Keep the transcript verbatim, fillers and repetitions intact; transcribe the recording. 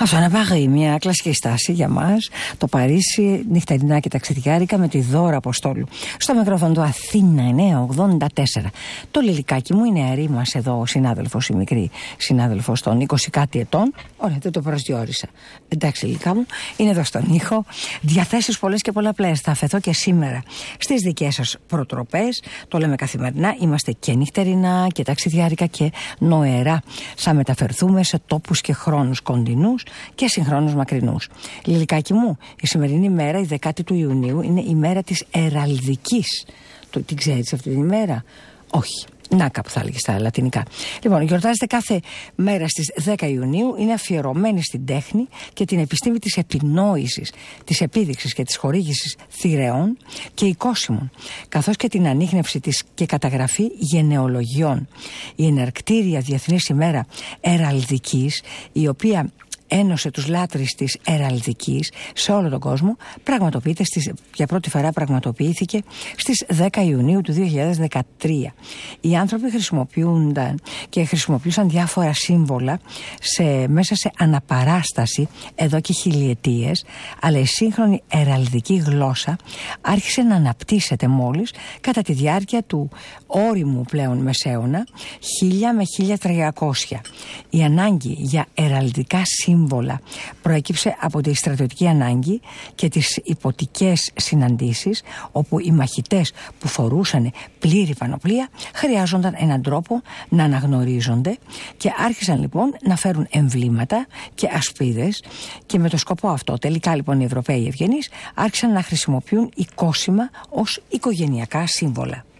Αυτό είναι Παρί, μια κλασική στάση για μας. Το Παρίσι, νυχτερινά και ταξιδιάρικα με τη Δώρα Αποστόλου. Στο μικρόφωνο του Αθήνα εννιακόσια ογδόντα τέσσερα. Το λιλικάκι μου είναι αρή μας εδώ, ο συνάδελφος, η μικρή συνάδελφος των είκοσι κάτι ετών. Ωραία, δεν το προσδιορίσα. Εντάξει, λιλικά μου, είναι εδώ στον ήχο. Διαθέσεις πολλές και πολλαπλές. Θα αφαιθώ και σήμερα στις δικές σας προτροπές. Το λέμε καθημερινά. Είμαστε και νυχτερινά και ταξιδιάρικα και νοερά. Θα μεταφερθούμε σε τόπους και χρόνους κοντινούς και συγχρόνους μακρινούς. Λιλικάκι μου, η σημερινή μέρα, η δέκατη του Ιουνίου, είναι η μέρα της Εραλδικής. Το, την ξέρεις αυτή την ημέρα? Όχι. Να, κάπου θα έλεγε στα λατινικά. Λοιπόν, γιορτάζεται κάθε μέρα στις δέκα Ιουνίου, είναι αφιερωμένη στην τέχνη και την επιστήμη της επινόησης, της επίδειξης και της χορήγησης θηρεών και οικόσιμων, καθώς και την ανίχνευση της και καταγραφή γενεολογιών. Η εναρκτήρια Διεθνής ημέρα Εραλδικής, η οποία ένωσε τους λάτρεις της Εραλδικής σε όλο τον κόσμο, πραγματοποιείται στις, για πρώτη φορά πραγματοποιήθηκε στις δέκα Ιουνίου του δύο χιλιάδες δεκατρία. Οι άνθρωποι χρησιμοποιούνταν και χρησιμοποιούσαν διάφορα σύμβολα σε, μέσα σε αναπαράσταση εδώ και χιλιετίες, αλλά η σύγχρονη εραλδική γλώσσα άρχισε να αναπτύσσεται μόλις κατά τη διάρκεια του όριμου πλέον μεσαίωνα χίλια με χίλια τριακόσια. Η ανάγκη για εραλδικά σύμβολα σύμβολα προέκυψε από τη στρατιωτική ανάγκη και τις υποτικές συναντήσεις, όπου οι μαχητές που φορούσαν πλήρη πανοπλία χρειάζονταν έναν τρόπο να αναγνωρίζονται και άρχισαν λοιπόν να φέρουν εμβλήματα και ασπίδες, και με το σκοπό αυτό τελικά λοιπόν οι Ευρωπαίοι ευγενείς άρχισαν να χρησιμοποιούν οικόσιμα ως οικογενειακά σύμβολα.